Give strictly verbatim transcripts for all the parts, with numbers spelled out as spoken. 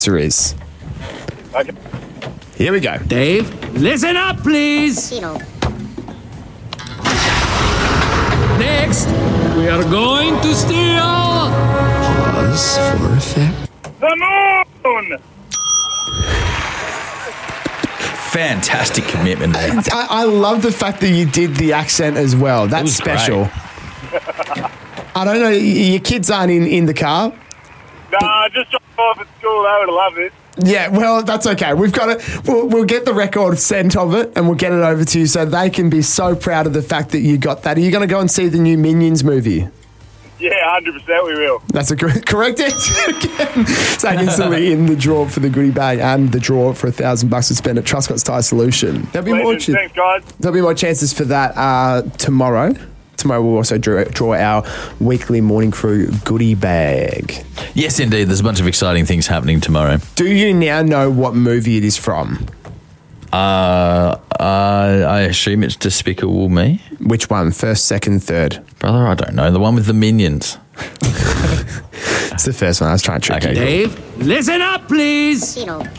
answer is. Okay. Here we go. Dave, listen up, please. Next, we are going to steal. Pause for effect. The moon! Fantastic commitment there. I, I love the fact that you did the accent as well. That's was special. I don't know, your kids aren't in, in the car? Nah, just drop off at school. They would love it. Yeah, well, that's okay. We've got it. We'll, we'll get the record sent of it and we'll get it over to you so they can be so proud of the fact that you got that. Are you going to go and see the new Minions movie? Yeah, one hundred percent we will. That's a correct, correct answer again. So instantly in the draw for the goodie bag and the draw for a thousand bucks to spend at Truscott's Tyre Solution. There'll be, more, Legends. Thanks, guys. there'll be more chances for that uh, tomorrow. Tomorrow we'll also draw, draw our weekly Morning Crew goodie bag. Yes, indeed. There's a bunch of exciting things happening tomorrow. Do you now know what movie it is from? Uh, uh, I assume it's Despicable Me. Which one? First, second, third? Brother, I don't know. The one with the minions. It's the first one. I was trying to trick Okay. you. Dave, listen up, please.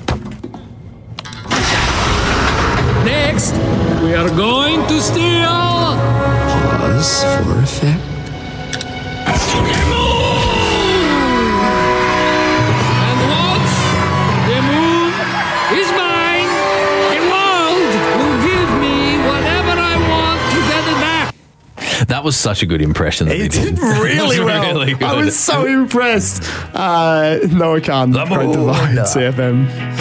Next, we are going to steal. Pause for effect. The moon! And once the moon is mine, the world will give me whatever I want to get it back. That was such a good impression. That He he did did really It was well. really good. I was so impressed. Uh, Noah Khan, The Pro moon. Divine, C F M.